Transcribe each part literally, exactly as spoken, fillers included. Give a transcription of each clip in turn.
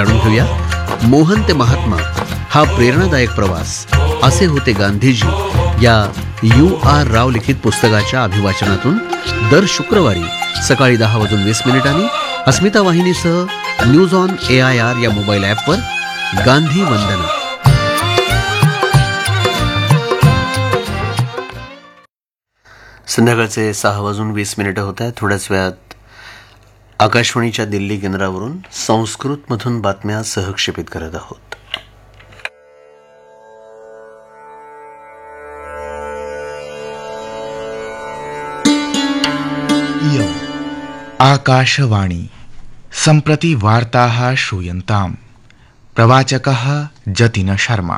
जाणून घेऊया. मोहन ते महात्मा हा प्रेरणादायक प्रवास, असे होते गांधीजी या यू आर राव लिखित पुस्तकाच्या अभिवाचनातून दर शुक्रवारी सकाळी दहा वाजून वीस मिनिटांनी अस्मिता वाहिनीसह news on A I R या मोबाईल ॲपवर गांधी वंदना. संध्याकाळचे सहा वाजून वीस मिनिटं होत आहेत. थोड्याच वेळात आकाशवाणीच्या दिल्ली केंद्रावरून संस्कृतमधून बातम्या सहक्षेपित करत आहोत. आकाशवाणी सम्प्रति वार्ताः श्रूयन्ताम्. प्रवाचकः जतिन शर्मा.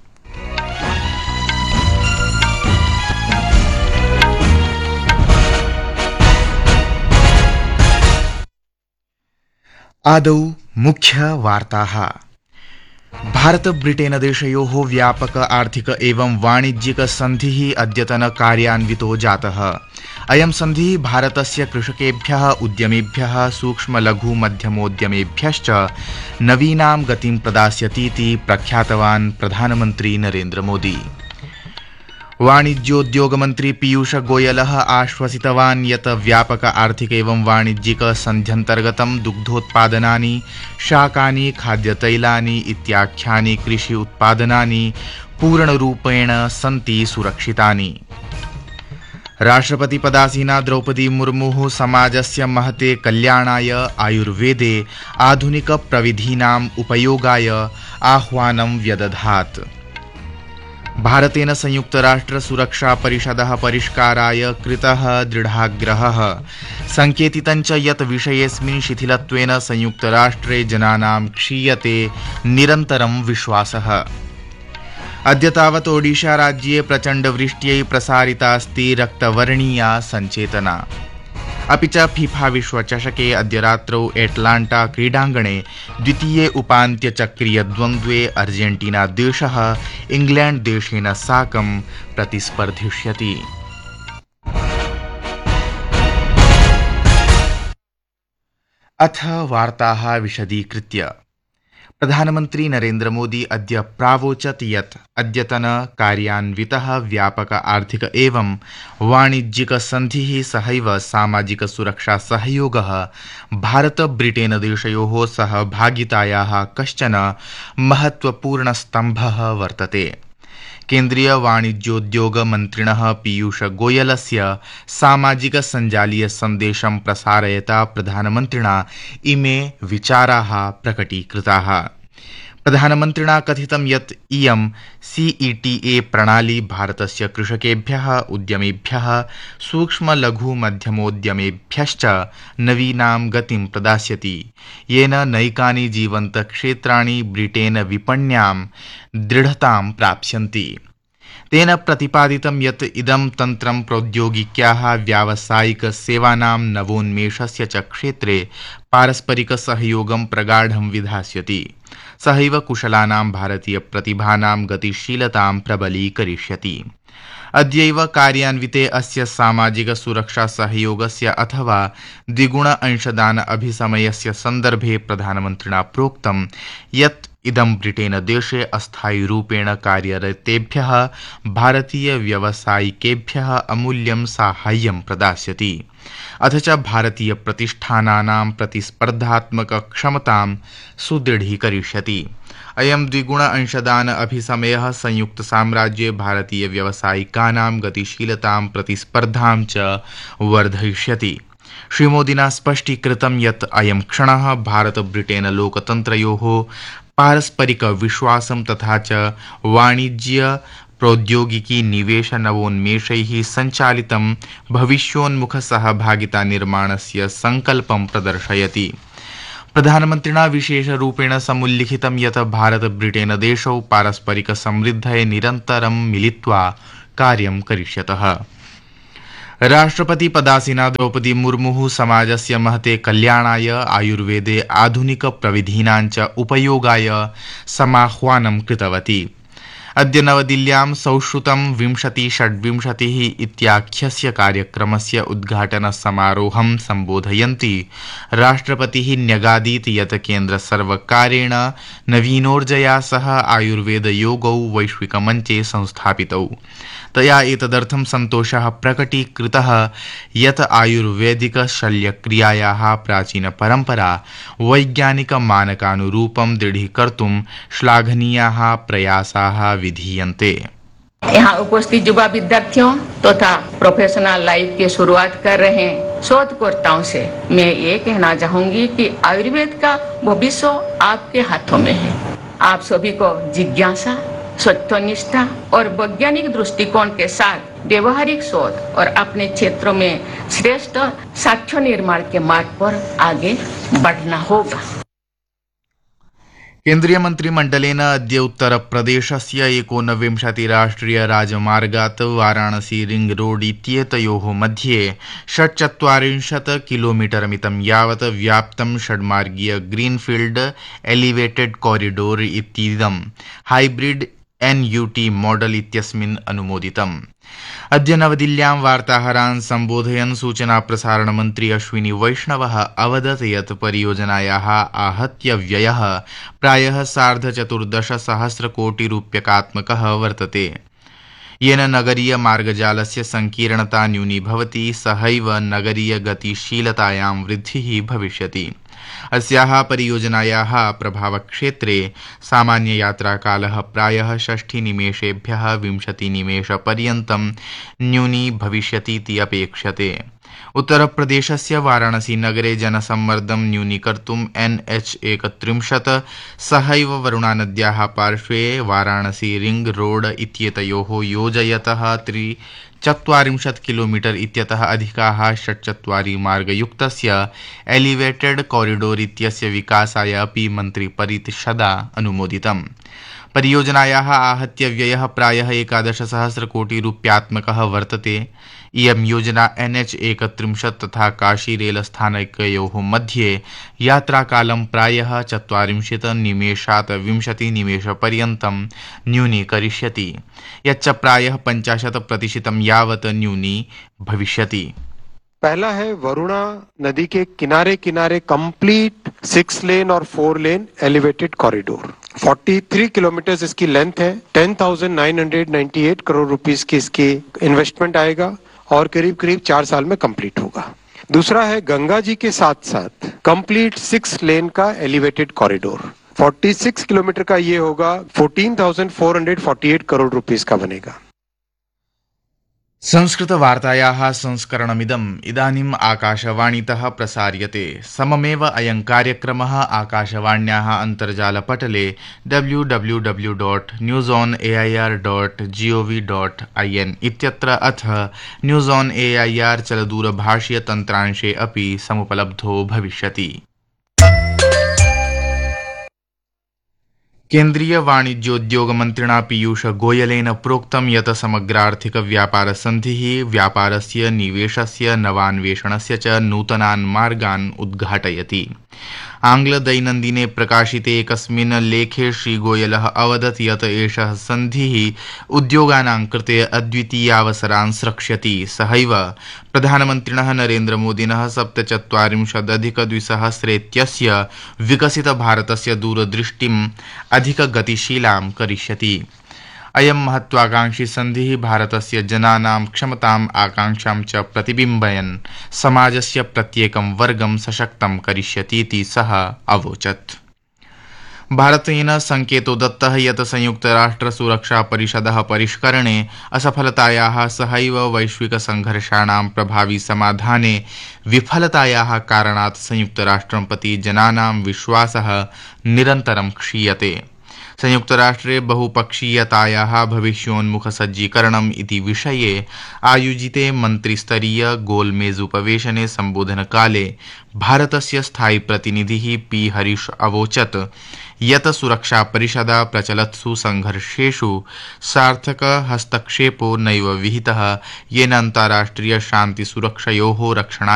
आदौ मुख्य वार्ताः. भारत ब्रिटेन देशयोः व्यापक आर्थिक एवं वाणिज्यिक सन्धिः अद्यतन कार्यान्वितो जातः. अयं सन्धिः भारतस्य कृषकेभ्यः, उद्यमेभ्यः, सूक्ष्म लघु मध्यमोद्यमेभ्यश्च नवीनां गतिं प्रदास्यतीति प्रख्यातवान् प्रधानमन्त्री नरेन्द्र मोदी. वाणिज्योद्योगमन्त्री पीयूष गोयलः आश्वसितवान् यत् व्यापक आर्थिक एवं वाणिज्यिक सन्ध्यन्तर्गतं दुग्धोत्पादनानि, शाकानि, खाद्यतैलानि इत्याख्यानि कृषि उत्पादनानि पूर्णरूपेण सन्ति सुरक्षितानि. राष्ट्रपतिपदासीना द्रौपदी मुर्मुः समाजस्य महते कल्याणाय आयुर्वेदे आधुनिकप्रविधीनाम् उपयोगाय आह्वानं व्यदधात्. भारतेन संयुक्तराष्ट्र सुरक्षा परिषदः परिष्काराय कृतः दृढाग्रहः. संकेतितं च यत् विषयेऽस्मिन् शिथिलत्वेन संयुक्तराष्ट्रे जनानां क्षीयते निरन्तरं विश्वासः. अद्य तावत् ओडिशा राज्ये प्रचण्डवृष्ट्यै प्रसारितास्ति रक्तवर्णीया सञ्चेतना. अपि च फीफा विश्वचषके अद्य रात्रौ एटलाण्टा क्रीडाङ्गणे द्वितीये उपान्त्यचक्रीयद्वन्द्वे अर्जेण्टीना देशः इंग्लैण्ड देशेन साकं प्रतिस्पर्धिष्यति. अथ वार्ताः विशदीकृत्य. प्रधानमन्त्री नरेन्द्र मोदी अद्य प्रावोचत् यत् अद्यतन कार्यान्वितः व्यापक आर्थिक एवं वाणिज्यिक सन्धिः सहैव सामाजिक सुरक्षा सहयोगः भारत ब्रिटेन देशयोः सहभागितायाः कश्चन महत्वपूर्णस्तम्भः वर्तते. केन्द्रीय वाणिज्योद्योग मन्त्रिणः पीयूष गोयलस्य सामाजिक सञ्जालीय सन्देशं प्रसारयता प्रधानमन्त्रिणा इमे विचाराः प्रकटीकृताः. प्रधानमन्त्रिणा कथितं यत् इयं सीईटीए प्रणाली भारतस्य कृषकेभ्यः, उद्यमेभ्यः, सूक्ष्म लघु मध्यमोद्यमेभ्यश्च नवीनां गतिं प्रदास्यति, येन नैकानि जीवन्तक्षेत्राणि ब्रिटेन विपण्यां दृढतां प्राप्स्यन्ति. तेन प्रतिपादितं यत् इदं तन्त्रं प्रौद्योगिक्याः, व्यावसायिक सेवानां नवोन्मेषस्य च क्षेत्रे पारस्परिक सहयोगं प्रगाढं विधास्यति. सहैव कुशलानां भारतीय प्रतिभानां गतिशीलतां प्रबलीकरिष्यति. अद्यैव कार्यान्विते अस्य सामाजिक सुरक्षा सहयोगस्य अथवा द्विगुण अंशदान अभिसमयस्य सन्दर्भे प्रधानमन्त्रिणा प्रोक्तं यत् इदं ब्रिटेन देशे अस्थायीरूपेण कार्यरतेभ्यः भारतीय व्यावसायिकेभ्यः अमूल्यं साहाय्यं प्रदास्यति. अथ च भारतीय प्रतिष्ठानानां प्रतिस्पर्धात्मक क्षमतां सुदृढीकरिष्यति. अयं द्विगुण अंशदान अभिसमयः संयुक्त साम्राज्ये भारतीय व्यावसायिकानां गतिशीलतां प्रतिस्पर्धां च वर्धयिष्यति. श्रीमोदिना स्पष्टीकृतं यत् अयं क्षणः भारत ब्रिटेन लोकतन्त्रयोः पारस्परिक विश्वासं तथा च वाणिज्य प्रौद्योगिकी निवेश नवोन्मेषैः सञ्चालितं भविष्योन्मुख सहभागिता निर्माणस्य संकल्पं प्रदर्शयति. प्रधानमन्त्रिणा विशेषरूपेण समुल्लिखितं यत् भारत ब्रिटेन देशौ पारस्परिक समृद्धये निरन्तरं मिलित्वा कार्यं करिष्यतः. राष्ट्रपति पदासीना द्रौपदी मुर्मुः समाजस्य महते कल्याणाय आयुर्वेदे आधुनिक प्रविधीनां च उपयोगाय समाह्वानं कृतवती. अद्य नवदिल्ल्यां संश्रुतं विंशति षड्विंशतिः इत्याख्यस्य कार्यक्रमस्य उद्घाटनसमारोहं सम्बोधयन्ती राष्ट्रपतिः न्यगादीत् यत् केन्द्रसर्वकारेण नवीनोर्जया सह आयुर्वेदयोगौ वैश्विकमञ्चे संस्थापितौ। तया एतदर्थं सन्तोषः प्रकटीकृतः यत् आयुर्वेदिकशल्यक्रियायाः प्राचीनपरम्परा वैज्ञानिकमानकानुरूपं दृढीकर्तुं श्लाघनीयाः प्रयासाः विधीयन्ते। यहाँ उपस्थित युवा विद्यार्थियों तथा प्रोफेशनल लाइफ की शुरुआत कर रहे शोधकर्ताओं से मैं ये कहना चाहूंगी कि आयुर्वेद का भविष्य आपके हाथों में है। आप सभी को जिज्ञासा, सत्यनिष्ठा और वैज्ञानिक दृष्टिकोण के साथ व्यवहारिक शोध और अपने क्षेत्रों में श्रेष्ठ साक्ष्य निर्माण के मार्ग पर आगे बढ़ना होगा। केन्द्रीय मन्त्रिमण्डलेन अद्य उत्तरप्रदेशस्य एकोनविंशति राष्ट्रिय राजमार्गात् वाराणसी रिंग रोड इत्येतयोः मध्ये षट्चत्वारिंशत् किलोमीटरमितं यावत् व्याप्तं षड्मार्गीय ग्रीनफील्ड एलिवेटेड कॉरिडोर इतीदं hybrid N U T model इत्यस्मिन् अनुमोदितम्। अद्य नवदिल्ल्यां वार्ताहरान् सम्बोधयन् सूचना प्रसारण मन्त्री अश्विनी वैष्णवः अवदत् यत् परियोजनायाः आहत्य व्ययः प्रायः सार्धचतुर्दश सहस्रकोटिरूप्यकात्मकः वर्तते, येन नगरीय मार्गजालस्य संकीर्णता न्यूनीभवति, सहैव नगरीय गतिशीलतायां वृद्धिः भविष्यति। अस्याः परियोजनायाः प्रभावक्षेत्रे सामान्ययात्राकालः प्रायः षष्ठिनिमेषेभ्यः विंशतिनिमेषपर्यन्तं न्यूनी भविष्यतीति अपेक्ष्यते। उत्तरप्रदेशस्य वाराणसी नगरे जनसम्मर्दं न्यूनीकर्तुम् एन एच एकत्रिंशत् सहैव वरुणानद्याः पार्श्वे वाराणसी रिंग रोड इत्येतयोः योजयतः त्रि चत्वारिंशत् किलोमीटर इत्यतः अधिकाः षट्चत्वारि मार्गयुक्तस्य एलिवेटेड कॉरिडोर इत्यस्य विकासाय अपि मन्त्रिपरिषदा अनुमोदितम्। परियोजनायाः आहत्य व्ययः प्रायः एकादशसहस्रकोटिरूप्यात्मकः वर्तते। इयं योजना एन एच एकत्रिंशत् तथा काशी रेलस्थानकयोः मध्ये यात्राकालं प्रायः चत्वारिंशत् निमेषात् विंशतिनिमेषपर्यन्तं न्यूनीकरिष्यति, यच्च प्रायः पञ्चाशत् प्रतिशतं यावत् न्यूनी भविष्यति। पहला है वरुणा नदी के किनारे किनारे कंप्लीट सिक्स लेन और फोर लेन एलिवेटेड कॉरिडोर, तैंतालीस किलोमीटर इसकी लेंथ है, ten thousand nine hundred ninety eight crore rupees की इसकी इन्वेस्टमेंट आएगा और करीब करीब चार साल में कंप्लीट होगा। दूसरा है गंगा जी के साथ साथ कंप्लीट सिक्स लेन का एलिवेटेड कॉरिडोर, छियालीस किलोमीटर का ये होगा, चौदह हज़ार चार सौ अड़तालीस करोड़ रुपीस का बनेगा। संस्कृतवार्तायाः संस्करणमिदम् इदानीम् आकाशवाणीतः प्रसार्यते। सममेव अयं कार्यक्रमः आकाशवाण्याः अन्तर्जालपटले W W W dot news on A I R dot G O V dot I N इत्यत्र अथ news on A I R चलदूरभाषीय तन्त्रांशे अपि समुपलब्धो भविष्यति। केन्द्रीय वाणिज्योद्योग मन्त्रिणा पीयूष गोयलेन प्रोक्तं यत् समग्रार्थिक व्यापार सन्धिः व्यापारस्य, निवेशस्य, नवान्वेषणस्य च नूतनान् मार्गान् उद्घाटयति। आङ्ग्लदैनन्दिने प्रकाशिते एकस्मिन् लेखे श्रीगोयलः अवदत् यत् एषः सन्धिः उद्योगानां कृते अद्वितीयावसरान् स्रक्ष्यति। सहैव प्रधानमन्त्रिणः नरेन्द्रमोदिनः सप्तचत्वारिंशदधिकद्विसहस्रेत्यस्य विकसितभारतस्य दूरदृष्टिम् अधिकगतिशीलां करिष्यति। अयं महत्वाकांक्षी सन्धिः भारतस्य जनानां क्षमताम्, आकांक्षां च प्रतिबिम्बयन् समाजस्य प्रत्येकं वर्गं सशक्तं करिष्यतीति सः अवोचत्। भारतेन संकेतो दत्तः यत् संयुक्तराष्ट्रसुरक्षापरिषदः परिष्करणे असफलतायाः सहैव वैश्विकसङ्घर्षाणां प्रभावी समाधाने विफलतायाः कारणात् संयुक्तराष्ट्रं प्रति जनानां विश्वासः निरन्तरं क्षीयते। संयुक्तराष्ट्रे बहुपक्षीयतायाः भविष्योन्मुखसज्जीकरणम् इति विषये आयोजिते मन्त्रिस्तरीय गोलमेज़ुपवेशने सम्बोधनकाले भारतस्य स्थायी प्रतिनिधिः पी हरीश अवोचत् यत् सुरक्षापरिषदा प्रचलत्सु संघर्षेषु सार्थक हस्तक्षेपो नैव विहितः, येन अन्ताराष्ट्रिय शान्तिसुरक्षयोः रक्षणाय